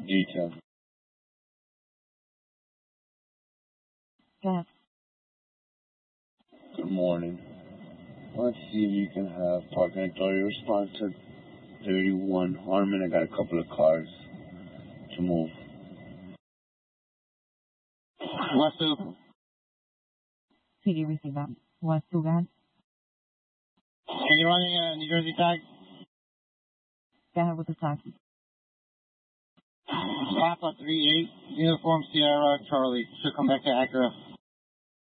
Details. Yes. Good morning. Let's see if you can have parking authority respond to 31 Harmon. I got a couple of cars to move. West 2. CD receive that. West 2, guys. Can you run the New Jersey tag? Go ahead with the tag. Papa 38, Uniform Sierra Charlie. Should come back to Acura.